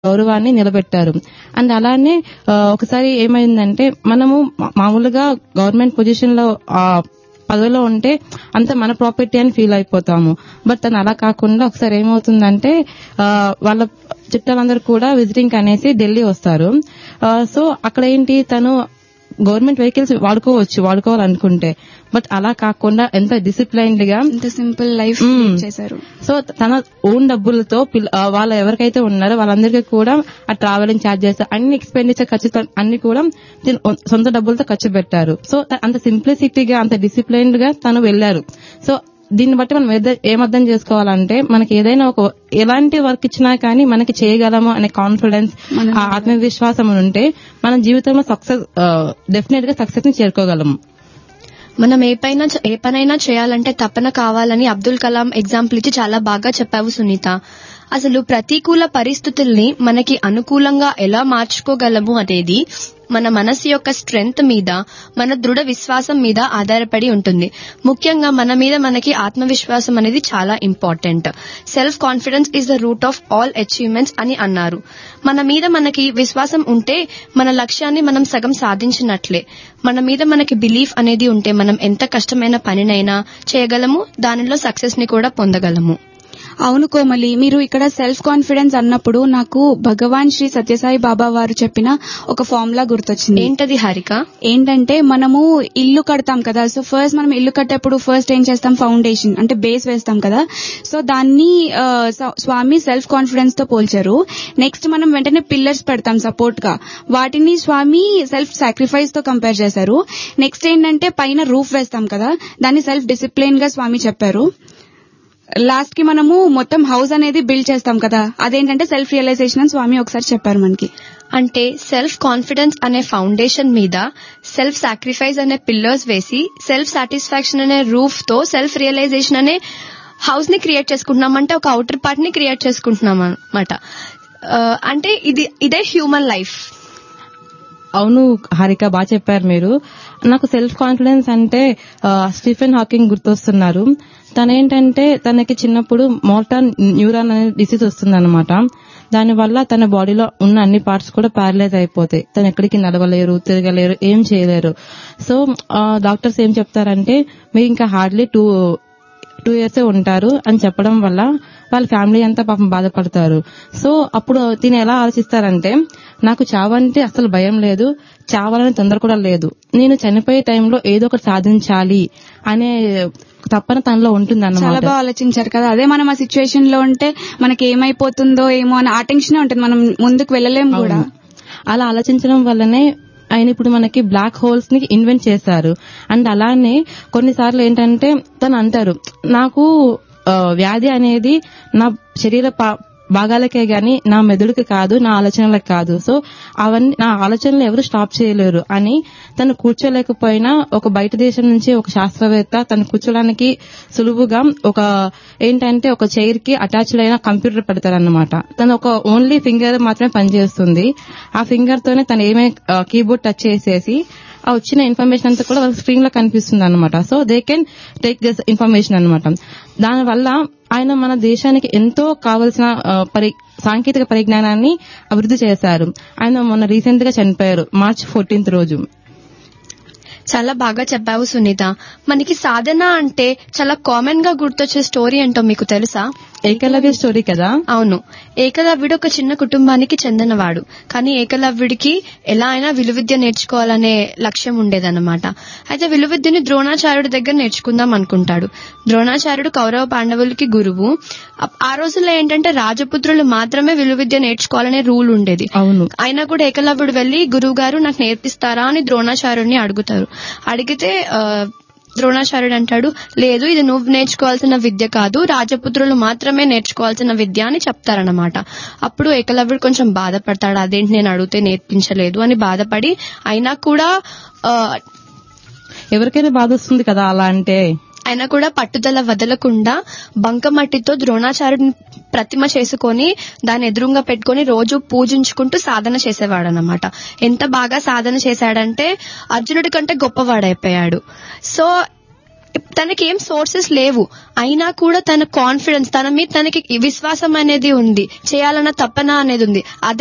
గౌరవాన్ని నిలబెట్టారు. అండ్ అలానే ఒకసారి ఏమైందంటే మనము మామూలుగా గవర్నమెంట్ పొజిషన్ లో పదవిలో ఉంటే అంత మన ప్రాపర్టీ అని ఫీల్ అయిపోతాము. బట్ తను అలా కాకుండా ఒకసారి ఏమవుతుందంటే వాళ్ళ చుట్టాలందరూ కూడా విజిటింగ్ అనేసి ఢిల్లీ వస్తారు. సో అక్కడ ఏంటి, తను గవర్నమెంట్ వెహికల్స్ వాడుకోవాలనుకుంటే, బట్ అలా కాకుండా ఎంత డిసిప్లైన్డ్ గా ఎంత సింపుల్ లైఫ్ చేశారు. సో తన ఓన్ డబ్బులతో వాళ్ళు ఎవరికైతే ఉన్నారో వాళ్ళందరికీ కూడా ఆ ట్రావెలింగ్ ఛార్జెస్ అన్ని ఎక్స్పెండిచర్ ఖర్చు అన్ని కూడా సొంత డబ్బులతో ఖర్చు పెట్టారు. సో అంత సింప్లిసిటీగా అంత డిసిప్లైన్డ్ గా తను వెళ్లారు. సో దీన్ని బట్టి మనం ఏమర్థం చేసుకోవాలంటే, మనకి ఏదైనా ఎలాంటి వర్క్ ఇచ్చినా కానీ మనకి చేయగలము అనే కాన్ఫిడెన్స్, ఆ ఆత్మవిశ్వాసం ఉంటే మన జీవితంలో సక్సెస్ డెఫినెట్ గా సక్సెస్ ని చేరుకోగలము. మనం ఏ పనైనా చేయాలంటే తపన కావాలని అబ్దుల్ కలాం ఎగ్జాంపుల్ ఇచ్చి చాలా బాగా చెప్పావు సునీత. అసలు ప్రతికూల పరిస్థితుల్ని మనకి అనుకూలంగా ఎలా మార్చుకోగలము అనేది మన మనసు యొక్క స్ట్రెంగ్త్ మీద, మన దృఢ విశ్వాసం మీద ఆధారపడి ఉంటుంది. ముఖ్యంగా మన మీద మనకి ఆత్మవిశ్వాసం అనేది చాలా important. Self confidence is the root of all achievements అని అన్నారు. మన మీద మనకి విశ్వాసం ఉంటే మన లక్ష్యాన్ని మనం సగం సాధించినట్లే. మన మీద మనకి బిలీఫ్ అనేది ఉంటే మనం ఎంత కష్టమైన పనినైనా చేయగలము, దానిలో సక్సెస్ ని కూడా పొందగలము. అవును కోమలి, మీరు ఇక్కడ సెల్ఫ్ కాన్ఫిడెన్స్ అన్నప్పుడు నాకు భగవాన్ శ్రీ సత్యసాయి బాబా వారు చెప్పిన ఒక ఫార్ములా గుర్తొచ్చింది. ఏంటది హారిక? ఏంటంటే మనము ఇల్లు కడతాం కదా, సో ఫస్ట్ మనం ఇల్లు కట్టేప్పుడు ఫస్ట్ ఏం చేస్తాం, ఫౌండేషన్ అంటే బేస్ వేస్తాం కదా. సో దాన్ని స్వామి సెల్ఫ్ కాన్ఫిడెన్స్ తో పోల్చారు. నెక్స్ట్ మనం వెంటనే పిల్లర్స్ పెడతాం సపోర్ట్ గా, వాటిని స్వామి సెల్ఫ్ సాక్రిఫైస్ తో కంపేర్ చేశారు. నెక్స్ట్ ఏంటంటే పైన రూఫ్ వేస్తాం కదా, దాన్ని సెల్ఫ్ డిసిప్లిన్ గా స్వామి చెప్పారు. లాస్ట్ కి మనము మొత్తం హౌస్ అనేది బిల్డ్ చేస్తాం కదా, అదేంటంటే సెల్ఫ్ రియలైజేషన్ అని స్వామి ఒకసారి చెప్పారు మనకి. అంటే సెల్ఫ్ కాన్ఫిడెన్స్ అనే ఫౌండేషన్ మీద సెల్ఫ్ సాక్రిఫైస్ అనే పిల్లర్స్ వేసి, సెల్ఫ్ సాటిస్ఫాక్షన్ అనే రూఫ్ తో సెల్ఫ్ రియలైజేషన్ అనే హౌస్ ని క్రియేట్ చేసుకుంటున్నాం. అంటే ఒక అవుటర్ పార్ట్ ని క్రియేట్ చేసుకుంటున్నాం అన్నమాట. అంటే ఇదే హ్యూమన్ లైఫ్. అవును హారిక, బాగా చెప్పారు మీరు. నాకు సెల్ఫ్ కాన్ఫిడెన్స్ అంటే స్టీఫెన్ హాకింగ్ గుర్తొస్తున్నారు. తనేంటంటే తనకి చిన్నప్పుడు మోటార్ న్యూరాన్ అనే డిసీజ్ వస్తుందన్నమాట. దానివల్ల తన బాడీలో ఉన్న అన్ని పార్ట్స్ కూడా ప్యారలైజ్ అయిపోతాయి. తను ఎక్కడికి నడవలేరు, తిరగలేరు, ఏం చేయలేరు. సో డాక్టర్స్ ఏం చెప్తారంటే, మీరు ఇంకా హార్డ్లీ 2 years ఉంటారు అని చెప్పడం వల్ల వాళ్ళ ఫ్యామిలీ అంతా పాపం బాధపడతారు. సో అప్పుడు తిని ఎలా ఆలోచిస్తారంటే, నాకు చావంటే అసలు భయం లేదు, చావాలని తొందర కూడా లేదు, నేను చనిపోయే టైంలో ఏదో ఒకటి సాధించాలి అనే తప్పన తనలో ఉంటుంది అన్నమాట. చాలా బాగా ఆలోచించారు కదా. అదే మనం ఆ సిచ్యువేషన్ లో ఉంటే మనకి ఏమైపోతుందో ఏమో అని ఆ టెన్షన్ ఉంటుంది, మనం ముందుకు వెళ్ళలేము కూడా. అలా ఆలోచించడం వల్లనే ఆయన ఇప్పుడు మనకి బ్లాక్ హోల్స్ ని ఇన్వెంట్ చేశారు. అండ్ అలానే కొన్నిసార్లు ఏంటంటే తను అంటారు, నాకు వ్యాధి అనేది నా శరీర భాగాలకే గాని నా మెదడుకి కాదు, నా ఆలోచనలకు కాదు. సో అవన్నీ నా ఆలోచనలు ఎవరు స్టాప్ చేయలేరు అని తను కూర్చోలేకపోయినా ఒక బయట దేశం నుంచి ఒక శాస్త్రవేత్త తను కూర్చోడానికి సులువుగా ఒక చైర్ కి అటాచ్డ్ అయిన కంప్యూటర్ పెడతారన్నమాట. తను ఒక ఓన్లీ ఫింగర్ మాత్రమే పనిచేస్తుంది. ఆ ఫింగర్ తోనే తను ఏమే కీబోర్డ్ టచ్ చేసేసి ఆ వచ్చిన ఇన్ఫర్మేషన్ అంతా కూడా వాళ్ళ స్క్రీన్ లో కనిపిస్తుంది అనమాట. So they can take this information అనమాట. దానివల్ల ఆయన మన దేశానికి ఎంతో కావలసిన సాంకేతిక పరిజ్ఞానాన్ని అభివృద్ధి చేశారు. ఆయన మొన్న రీసెంట్ గా చనిపోయారు, March 14th రోజు. చాలా బాగా చెప్పావు సునీత. మనకి సాధన అంటే చాలా కామన్ గా గుర్తొచ్చే స్టోరీ ఏంటో మీకు తెలుసా? ఏకలవ్య స్టోరీ కదా. అవును, ఏకలవ్యుడు ఒక చిన్న కుటుంబానికి చెందినవాడు. కానీ ఏకలవ్యుడికి ఎలా అయినా విలువిద్య నేర్చుకోవాలనే లక్ష్యం ఉండేదన్నమాట. అయితే విలువిద్యని ద్రోణాచార్యుడి దగ్గర నేర్చుకుందాం అనుకుంటాడు. ద్రోణాచార్యుడు కౌరవ పాండవులకి గురువు. ఆ రోజుల్లో ఏంటంటే రాజపుత్రులు మాత్రమే విలువిద్య నేర్చుకోవాలనే రూల్ ఉండేది. అవును. అయినా కూడా ఏకలవ్యుడు వెళ్లి, గురువు గారు నాకు నేర్పిస్తారా అని ద్రోణాచార్యుడిని అడుగుతారు. అడిగితే ద్రోణాచార్యుడు అంటాడు, లేదు, ఇది నువ్వు నేర్చుకోవాల్సిన విద్య కాదు, రాజపుత్రులు మాత్రమే నేర్చుకోవాల్సిన విద్య అని చెప్తారన్నమాట. అప్పుడు ఏకలవ్యుడు కొంచెం బాధపడతాడు, అదేంటి నేను అడిగితే నేర్పించలేదు అని బాధపడి, అయినా కూడా ఎవరికైనా బాధ వస్తుంది కదా అలా అంటే, అయినా కూడా పట్టుదల వదలకుండా బంకమట్టితో ద్రోణాచార్యుడిని ప్రతిమ చేసుకొని దాన్ని ఎదురుగా పెట్టుకుని రోజు పూజించుకుంటూ సాధన చేసేవాడనమాట. ఎంత బాగా సాధన చేశాడంటే అర్జునుడి కంటే గొప్పవాడైపోయాడు. సో తనకి ఏం సోర్సెస్ లేవు, అయినా కూడా తన కాన్ఫిడెన్స్, తన మీద తనకి విశ్వాసం అనేది ఉంది, చేయాలన్న తపన అనేది ఉంది. అదే